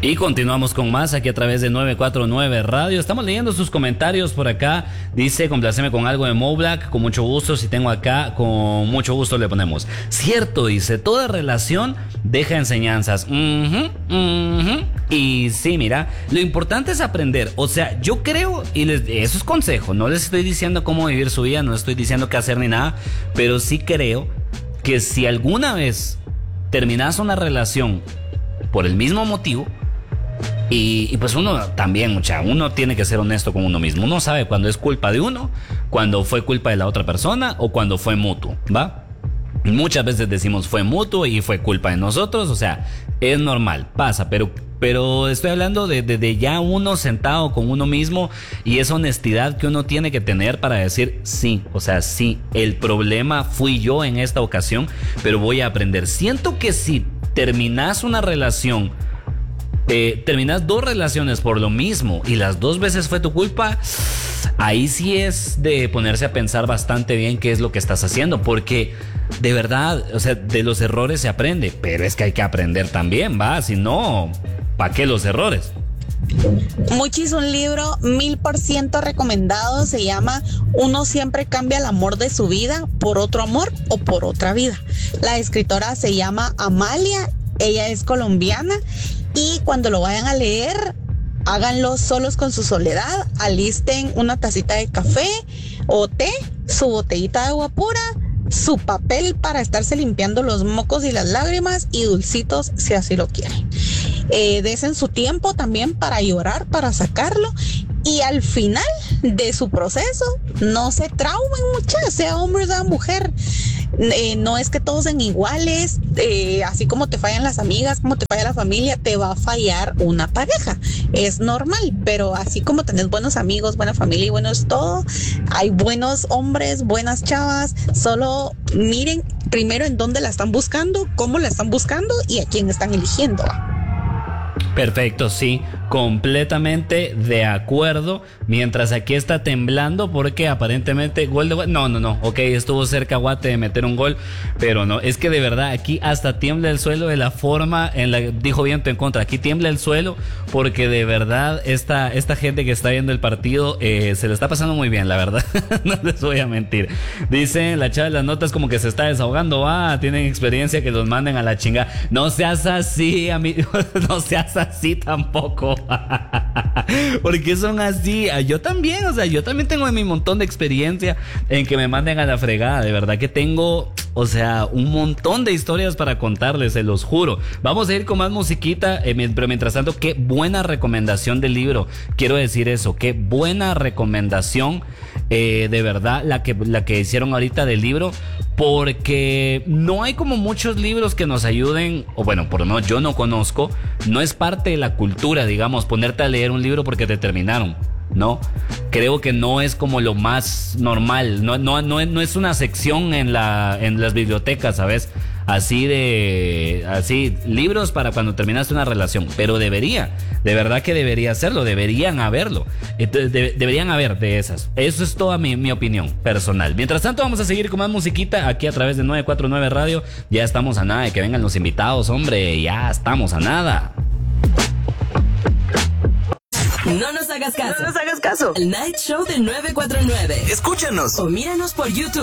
Y continuamos con más aquí a través de 949 Radio. Estamos leyendo sus comentarios por acá. Dice, complaceme con algo de Mo Black. Con mucho gusto, si tengo acá, con mucho gusto le ponemos. Cierto, dice, toda relación deja enseñanzas. Y sí, mira, lo importante es aprender. O sea, yo creo, y eso es consejo, no les estoy diciendo cómo vivir su vida, no les estoy diciendo qué hacer ni nada, pero sí creo que si alguna vez terminas una relación por el mismo motivo, y pues uno también, uno tiene que ser honesto con uno mismo. Uno sabe cuando es culpa de uno, cuando fue culpa de la otra persona o cuando fue mutuo, ¿va? Muchas veces decimos fue mutuo y fue culpa de nosotros, o sea, es normal, pasa, pero estoy hablando de ya uno sentado con uno mismo y esa honestidad que uno tiene que tener para decir sí, o sea, sí, el problema fui yo en esta ocasión, pero voy a aprender. Siento que si terminas una relación, terminas dos relaciones por lo mismo y las dos veces fue tu culpa, ahí sí es de ponerse a pensar bastante bien qué es lo que estás haciendo, porque de verdad, o sea, de los errores se aprende, pero es que hay que aprender también, ¿va? Si no, ¿para qué los errores? Muchis, un libro 1000% recomendado, se llama Uno siempre cambia el amor de su vida por otro amor o por otra vida. La escritora se llama Amalia, ella es colombiana. Y cuando lo vayan a leer, háganlo solos con su soledad, alisten una tacita de café o té, su botellita de agua pura, su papel para estarse limpiando los mocos y las lágrimas y dulcitos si así lo quieren. Desen su tiempo también para llorar, para sacarlo, y al final de su proceso no se traumen, muchachos, sea hombre o sea mujer. No es que todos sean iguales, así como te fallan las amigas, como te falla la familia, te va a fallar una pareja, es normal, pero así como tenés buenos amigos, buena familia y bueno es todo, hay buenos hombres, buenas chavas, solo miren primero en dónde la están buscando, cómo la están buscando y a quién están eligiendo. Perfecto, sí, completamente de acuerdo. Mientras aquí está temblando porque aparentemente gol de Guate. No, ok, estuvo cerca Guate de meter un gol, pero no, es que de verdad aquí hasta tiembla el suelo de la forma en la que dijo viento en contra. Aquí tiembla el suelo porque de verdad esta gente que está viendo el partido se le está pasando muy bien, la verdad. No les voy a mentir. Dicen la chava de las notas como que se está desahogando. Tienen experiencia que los manden a la chingada. No seas así, amigo. No seas así tampoco. ¿Por qué son así? Yo también, o sea, yo también tengo mi montón de experiencia en que me manden a la fregada. De verdad que tengo, o sea, un montón de historias para contarles, se los juro. Vamos a ir con más musiquita, pero mientras tanto, qué buena recomendación del libro. Quiero decir eso, qué buena recomendación, de verdad, la que hicieron ahorita del libro. Porque no hay como muchos libros que nos ayuden, o bueno, por lo menos yo no conozco, no es parte de la cultura, digamos, ponerte a leer un libro porque te terminaron, ¿no? Creo que no es como lo más normal, no es una sección en las bibliotecas, ¿sabes? Así libros para cuando terminaste una relación, pero de verdad que debería hacerlo, deberían haberlo, deberían haber de esas. Eso es toda mi opinión personal. Mientras tanto vamos a seguir con más musiquita aquí a través de 949 Radio. Ya estamos a nada de que vengan los invitados, hombre, ya estamos a nada. No nos hagas caso. El Night Show de 949. Escúchanos O míranos por YouTube.